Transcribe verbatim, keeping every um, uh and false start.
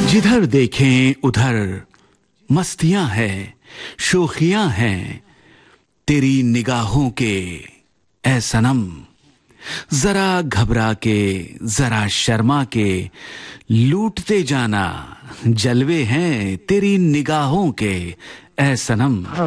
जिधर देखें उधर मस्तियां हैं, शोखियां हैं तेरी निगाहों के ऐ सनम। जरा घबरा के जरा शर्मा के लूटते जाना, जलवे हैं तेरी निगाहों के ऐ सनम।